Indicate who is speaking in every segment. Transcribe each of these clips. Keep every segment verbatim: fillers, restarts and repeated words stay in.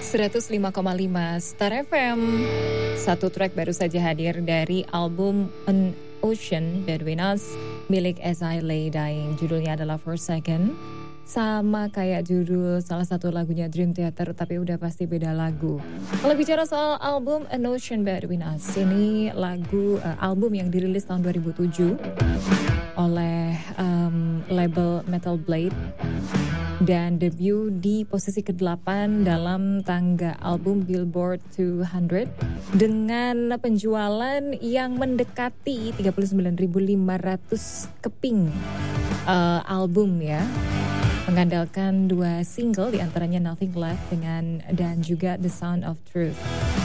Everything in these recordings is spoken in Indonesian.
Speaker 1: seratus lima koma lima Star F M. Satu track baru saja hadir dari album An Ocean Between Us milik As I Lay Dying. Judulnya adalah For Second. Sama kayak judul salah satu lagunya Dream Theater, tapi udah pasti beda lagu. Kalau bicara soal album An Ocean Between Us, ini lagu uh, album yang dirilis tahun dua ribu tujuh oleh um, label Metal Blade dan debut di posisi kedelapan dalam tangga album Billboard dua ratus dengan penjualan yang mendekati tiga puluh sembilan ribu lima ratus keping uh, album ya. Mengandalkan dua single diantaranya Nothing Left dengan dan juga The Sound of Truth.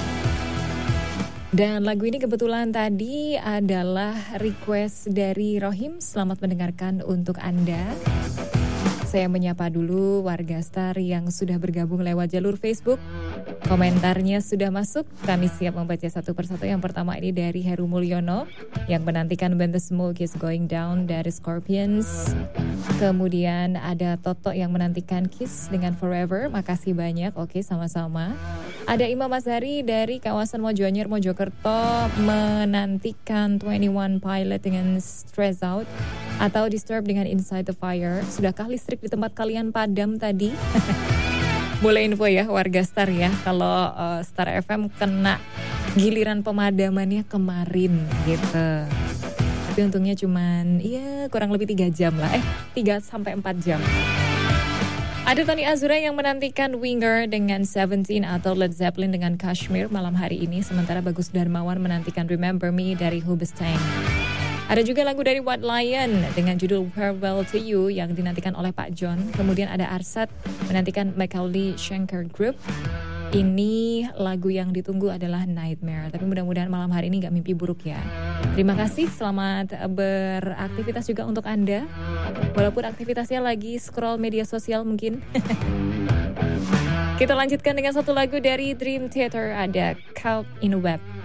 Speaker 1: Dan lagu ini kebetulan tadi adalah request dari Rohim. Selamat mendengarkan untuk Anda. Saya menyapa dulu warga Star yang sudah bergabung lewat jalur Facebook. Komentarnya sudah masuk, kami siap membaca satu persatu. Yang pertama ini dari Heru Mulyono yang menantikan When the Smoke is Going Down dari Scorpions. Kemudian ada Toto yang menantikan Kiss dengan Forever. Makasih banyak, oke sama-sama. Ada Imam Azhari dari kawasan Mojoanyer, Mojokerto menantikan Twenty One Pilot dengan Stress Out atau Disturb dengan Inside the Fire. Sudahkah listrik di tempat kalian padam tadi? Boleh info ya warga Star ya, kalau uh, Star F M kena giliran pemadamannya kemarin gitu. Tapi untungnya cuman ya kurang lebih tiga jam lah, eh tiga sampai empat jam. Ada Tony Azura yang menantikan Winger dengan Seventeen atau Led Zeppelin dengan Kashmir malam hari ini. Sementara Bagus Darmawan menantikan Remember Me dari Hoobastank. Ada juga lagu dari White Lion dengan judul Farewell to You yang dinantikan oleh Pak John. Kemudian ada Arsat menantikan Macaulay Schenker Group. Ini lagu yang ditunggu adalah Nightmare. Tapi mudah-mudahan malam hari ini gak mimpi buruk ya. Terima kasih, selamat beraktivitas juga untuk Anda. Walaupun aktivitasnya lagi scroll media sosial mungkin. Kita lanjutkan dengan satu lagu dari Dream Theater, ada Caught in a Web.